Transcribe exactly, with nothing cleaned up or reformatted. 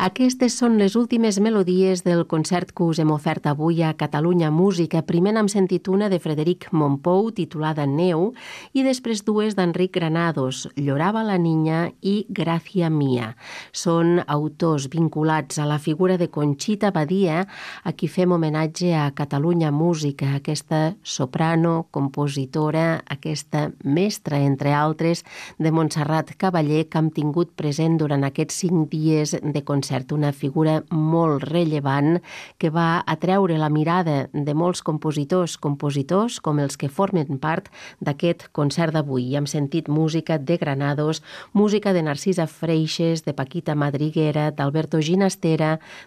Aquestes són les últimes melodies del concert que us hem ofert avui a Catalunya Música. Primer n'hem sentit una de Frederic Mompou, titulada Neu, i després dues d'Enric Granados, Llorava la niña i Gràcia mia. Són autors vinculats a la figura de Conxita Badia, a qui fem homenatge a Catalunya Música, aquesta soprano, compositora, aquesta mestra, entre altres, de Montserrat Cavaller, que hem tingut present durant aquests cinc dies de concert. Una figura molt rellevant que va atreure la mirada de molts compositors, compositors com els que formen part d'aquest concert d'avui. Hem sentit música de Granados, música de Narcisa Freixes, de Paquita Madriguera, d'Alberto Ginastera,